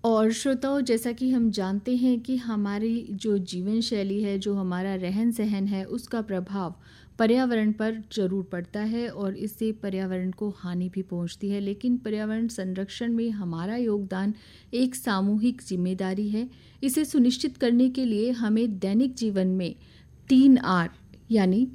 और श्रोताओं, जैसा कि हम जानते हैं कि हमारी जो जीवन शैली है, जो हमारा रहन-सहन है, उसका प्रभाव पर्यावरण पर ज़रूर पड़ता है और इससे पर्यावरण को हानि भी पहुंचती है। लेकिन पर्यावरण संरक्षण में हमारा योगदान एक सामूहिक जिम्मेदारी है। इसे सुनिश्चित करने के लिए हमें दैनिक जीवन में 3 आर यानी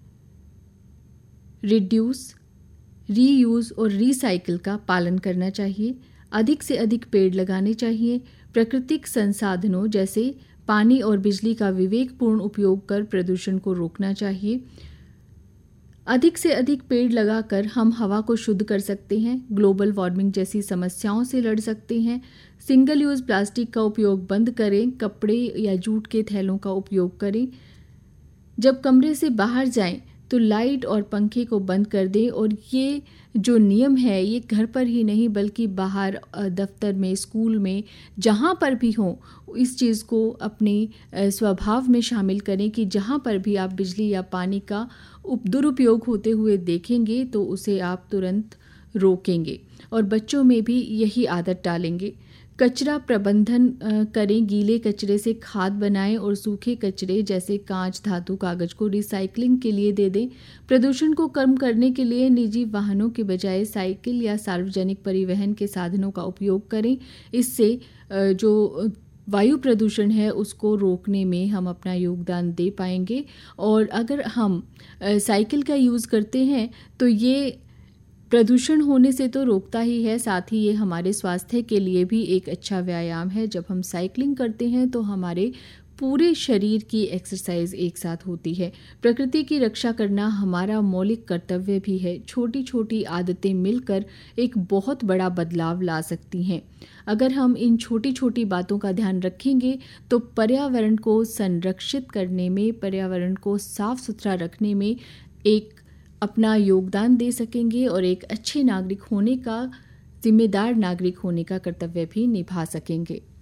रिड्यूस, रीयूज़ और रीसाइकिल का पालन करना चाहिए। अधिक से अधिक पेड़ लगाने चाहिए। प्राकृतिक संसाधनों जैसे पानी और बिजली का विवेकपूर्ण उपयोग कर प्रदूषण को रोकना चाहिए। अधिक से अधिक पेड़ लगाकर हम हवा को शुद्ध कर सकते हैं, ग्लोबल वार्मिंग जैसी समस्याओं से लड़ सकते हैं। सिंगल यूज़ प्लास्टिक का उपयोग बंद करें, कपड़े या जूट के थैलों का उपयोग करें। जब कमरे से बाहर जाएं तो लाइट और पंखे को बंद कर दें। और ये जो नियम है ये घर पर ही नहीं बल्कि बाहर दफ्तर में, स्कूल में, जहाँ पर भी हो, इस चीज़ को अपने स्वभाव में शामिल करें कि जहाँ पर भी आप बिजली या पानी का दुरुपयोग होते हुए देखेंगे तो उसे आप तुरंत रोकेंगे और बच्चों में भी यही आदत डालेंगे। कचरा प्रबंधन करें, गीले कचरे से खाद बनाएं और सूखे कचरे जैसे कांच, धातु, कागज को रिसाइकलिंग के लिए दे दें। प्रदूषण को कम करने के लिए निजी वाहनों के बजाय साइकिल या सार्वजनिक परिवहन के साधनों का उपयोग करें। इससे जो वायु प्रदूषण है उसको रोकने में हम अपना योगदान दे पाएंगे। और अगर हम साइकिल का यूज़ करते हैं तो ये प्रदूषण होने से तो रोकता ही है, साथ ही ये हमारे स्वास्थ्य के लिए भी एक अच्छा व्यायाम है। जब हम साइकिलिंग करते हैं तो हमारे पूरे शरीर की एक्सरसाइज एक साथ होती है। प्रकृति की रक्षा करना हमारा मौलिक कर्तव्य भी है। छोटी छोटी आदतें मिलकर एक बहुत बड़ा बदलाव ला सकती हैं। अगर हम इन छोटी छोटी बातों का ध्यान रखेंगे तो पर्यावरण को संरक्षित करने में, पर्यावरण को साफ सुथरा रखने में एक अपना योगदान दे सकेंगे और एक अच्छे नागरिक होने का, जिम्मेदार नागरिक होने का कर्तव्य भी निभा सकेंगे।